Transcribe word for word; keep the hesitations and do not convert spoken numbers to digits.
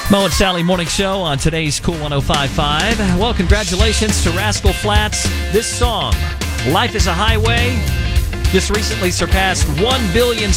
Mo and Sally Morning Show on today's Cool one oh five point five. Well, congratulations to Rascal Flatts. This song, Life is a Highway, just recently surpassed one billion